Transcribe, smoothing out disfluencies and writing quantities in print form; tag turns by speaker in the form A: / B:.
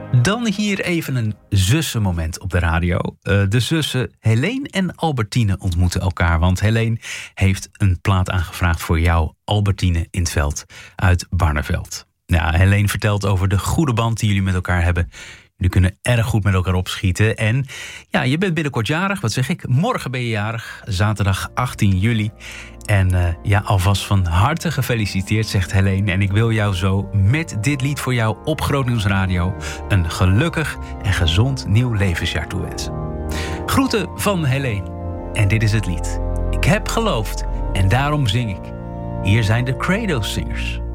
A: Dan hier even een zussenmoment op de radio. De zussen Helene en Albertine ontmoeten elkaar. Want Helene heeft een plaat aangevraagd voor jou, Albertine in 't Veld uit Barneveld. Ja, Helene vertelt over de goede band die jullie met elkaar hebben. Jullie kunnen erg goed met elkaar opschieten. En ja, je bent binnenkort jarig. Wat zeg ik? Morgen ben je jarig. Zaterdag 18 juli. En ja, alvast van harte gefeliciteerd, zegt Helene. En ik wil jou zo met dit lied voor jou op Groot Nieuws Radio een gelukkig en gezond nieuw levensjaar toewensen. Groeten van Helene. En dit is het lied. Ik heb geloofd en daarom zing ik. Hier zijn de Credo Singers.